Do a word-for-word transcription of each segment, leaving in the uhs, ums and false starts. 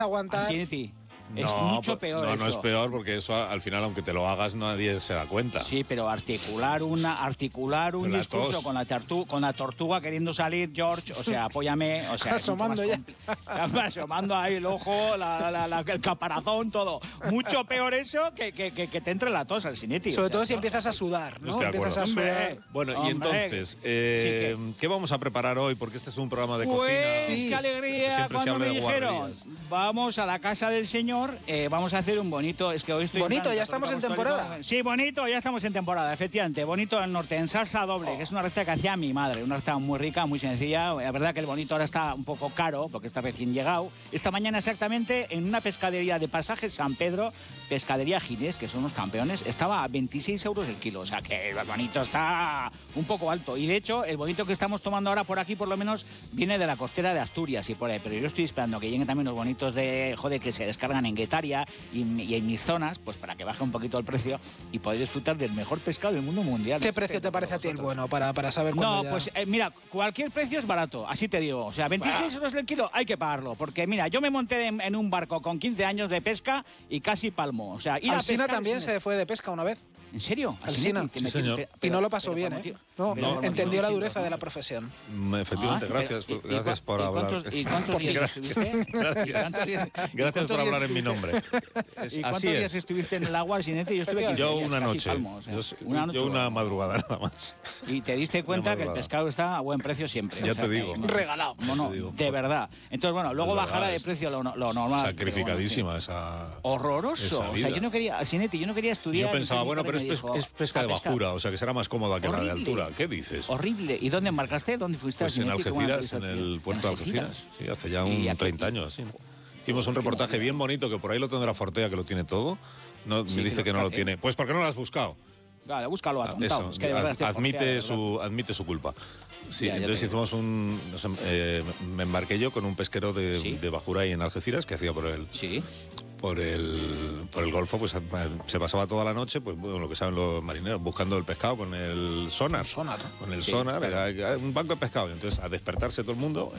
aguantar. Asinetti. Es no, mucho peor No, eso. no es peor porque eso al final, aunque te lo hagas, nadie se da cuenta. Sí, pero articular una, articular un La discurso tos. con la, tortu, con la tortuga queriendo salir, George, o sea, apóyame, o sea, Asomando ya. compli- asomando ahí el ojo, la, la, la, el caparazón, todo. Mucho peor eso que, que, que, que te entre la tos al Sinetti. Sobre o sea, todo si no. empiezas a sudar, No ¿no? estoy de Empiezas a acuerdo. sudar. Hombre. Bueno, y Hombre, entonces, eh, sí, ¿qué vamos a preparar hoy? Porque este es un programa de Pues cocina. Sí. qué alegría Siempre se cuando habla me de dijeron, guarrerías. vamos a la casa del señor, eh, vamos a hacer un bonito, es que hoy estoy... Bonito, en plan ya estamos en católico temporada. apostólico. Sí, bonito, ya estamos en temporada, efectivamente, bonito al norte, en salsa doble, que es una receta que hacía mi madre, una receta muy rica, muy sencilla, la verdad que el bonito ahora está un poco caro, porque está recién llegado. Esta mañana exactamente en una pescadería de Pasaje San Pedro, Pescadería Ginés, que son los campeones, estaba a veintiséis euros el kilo, o sea que el bonito está un poco alto, y de hecho el bonito que estamos tomando ahora por aquí por lo menos viene de la costera de Asturias y por ahí, pero yo estoy esperando que lleguen también los bonitos de, joder, que se descargan en Guetaria y, y en mis zonas, pues para que baje un poquito el precio y poder disfrutar del mejor pescado del mundo mundial. ¿Qué precio te parece a ti el bueno para, para saber cuándo No, ya- pues eh, mira, cualquier precio es barato, así te digo. O sea, veintiséis euros el kilo hay que pagarlo. Porque mira, yo me monté en, en un barco con quince años de pesca y casi palmo. O sea, ir a Alsina pescar también es- se fue de pesca una vez. ¿En serio? Alsina. Te Sí, metí- señor. pero- Y no pero- lo pasó pero bien, por ¿eh? motivo- No, pero no, por entendió la motivos dureza de la ¿no? profesión. Mm, Efectivamente, Ah, gracias, pero- y- y gracias cua- por y hablar. cuántos- ¿Y cuántos días Gracias. estuviste? Gracias. ¿Y cuántos días- y Gracias cuántos por hablar días en mi estuviste- nombre. Es- ¿Y cuántos así días es. estuviste en el agua, Sinete? Yo estuve quince Yo días, una casi noche. palmo, o sea, yo, una noche. yo una madrugada nada más. Y te diste cuenta que el madrugada. pescado está a buen precio siempre. Ya o sea, te que digo. no- Regalado. No, no, Te digo. de verdad. Entonces, bueno, luego Es verdad, bajará de es precio lo, lo normal. Sacrificadísima esa. Horroroso. esa O sea, vida. yo no quería, Sinetti, yo no quería estudiar. Yo pensaba, y bueno, pero es, me pes- dijo, es pesca a de pescar. bajura, o sea que será más cómoda que la de Horrible. altura. ¿Qué dices? Horrible. ¿Y dónde embarcaste? ¿Dónde fuiste? Pues en Sinetti? ¿Cómo Algeciras, empezaste? en el puerto de ¿En Algeciras. Sí, hace ya Y un aquí- treinta años así. Hicimos un Qué reportaje maravilla. bien bonito que por ahí lo tendrá Fortea, que lo tiene todo. No, Sí, me dice que que lo no lo saque. tiene. Pues porque no lo has buscado. Vale, búscalo atontado. Eso, Es que de verdad ad- este Fortea, admite, de verdad. su, admite su culpa. Sí, Ya, ya entonces te digo. hicimos un. nos em- eh, me embarqué yo con un pesquero de, Sí. de bajura ahí en Algeciras que hacía por el, Sí. por el, por el Golfo, pues a- se pasaba toda la noche, pues bueno, lo que saben los marineros, buscando el pescado con el sonar. Sonar. Con el Sí, sonar, claro. era- era un banco de pescado. Y entonces a despertarse todo el mundo,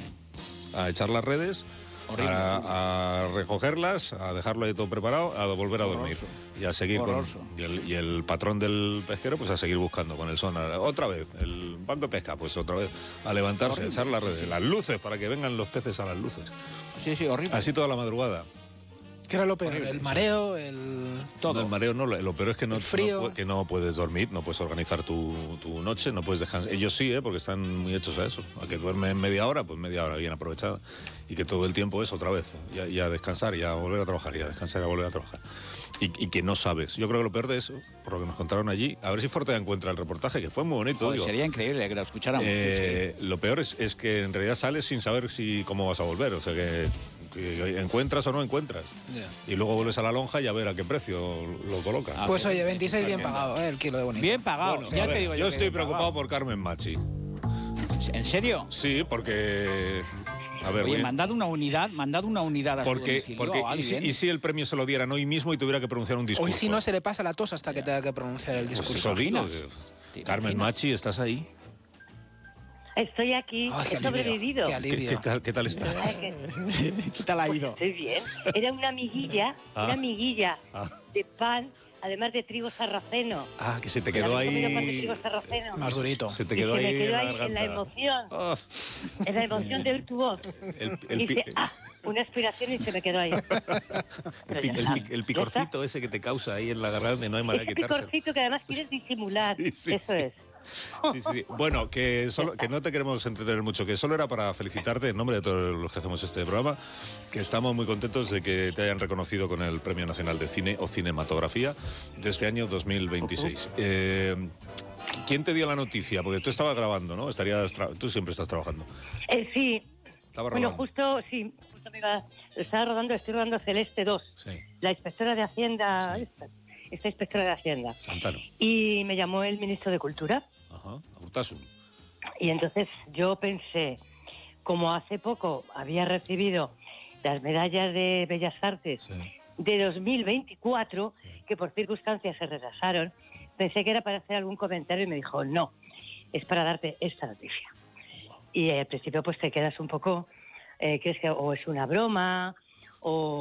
a echar las redes, Horrible, a, a recogerlas, a dejarlo ahí todo preparado, a volver a dormir. Horroroso. Y a seguir con. Horroroso. Y el, y el patrón del pesquero, pues a seguir buscando con el sonar. Otra vez, el banco de pesca, pues otra vez, a levantarse, a Horrible. echar las redes, las luces, para que vengan los peces a las luces. Sí, sí, horrible. Así toda la madrugada. ¿Qué era lo peor? Horrible, El sí. mareo, el... Todo. No, el mareo no, lo, lo peor es que no, El frío. no pu- que no puedes dormir, no puedes organizar tu, tu noche, no puedes descansar. Ellos sí, ¿eh? Porque están muy hechos a eso. A que duermen media hora, pues media hora bien aprovechada. Y que todo el tiempo es otra vez. Y a, y a descansar, y a volver a trabajar, y a descansar, y a volver a trabajar. Y, y que no sabes. Yo creo que lo peor de eso, por lo que nos contaron allí, a ver si Fortea encuentra el reportaje, que fue muy bonito. Joder, digo. sería increíble que lo escucháramos. sí, Eh, Lo peor es, es que en realidad sales sin saber si cómo vas a volver. O sea que, que encuentras o no encuentras. Ya. Y luego vuelves a la lonja y a ver a qué precio lo colocas. Ah, Pues qué oye, bien, veintiséis bien bien. pagado, ¿eh? El kilo de sí. bonito. Bien pagado. Bueno, ya a te ver, digo yo que estoy bien preocupado pagado. por Carmen Machi. ¿En serio? Sí, porque. A ver, Oye, voy- mandad una unidad, mandad una unidad a su porque, domicilio porque a y, si, alguien. y si el premio se lo dieran hoy mismo y tuviera que pronunciar un discurso. Hoy si no se le pasa la tos hasta que tenga que pronunciar el Pues discurso. eso digo. imaginas? que- ¿Te Carmen imaginas? Machi, ¿estás ahí? Estoy aquí, Ay, qué he alivio, sobrevivido. qué ¿Qué, alivio. qué tal, ¿Qué tal Ay, estás? que- ¿Qué tal ha ido? Estoy bien. Era una amiguilla, Ah. una amiguilla Ah. de pan, además de trigo sarraceno. Ah, que se te ¿La quedó habéis comido pan de ahí. trigo sarraceno? Más durito. Se te Y quedó se me ahí quedó en la ahí en la garganta. emoción, Ah, en la emoción de oír tu voz. el, el, Y pi- dice, ah, una aspiración y se me quedó ahí. el Pero pi- ya el está. pi- el picorcito ese que te causa ahí en la garganta y no hay manera de Ese quitárselo. picorcito que además quieres disimular. Sí, sí, Eso sí. es. Sí, sí, sí. Bueno, que, solo, que no te queremos entretener mucho, que solo era para felicitarte en nombre de todos los que hacemos este programa, que estamos muy contentos de que te hayan reconocido con el Premio Nacional de Cine o Cinematografía de este año dos mil veintiséis. Eh, ¿Quién te dio la noticia? Porque tú estabas grabando, ¿no? Estarías tra- tú siempre estás trabajando. Eh, sí, Estaba bueno, rodando. justo, sí, justo me iba, estaba rodando, estoy rodando Celeste dos, Sí, la inspectora de Hacienda, Sí. esta, esta inspectora de Hacienda. Santano. Y me llamó el ministro de Cultura. Ajá, Urtasun. Y entonces yo pensé, como hace poco había recibido las medallas de Bellas Artes Sí. de dos mil veinticuatro, que por circunstancias se retrasaron, pensé que era para hacer algún comentario y me dijo, no, es para darte esta noticia. Y al principio pues te quedas un poco, eh, crees que o es una broma o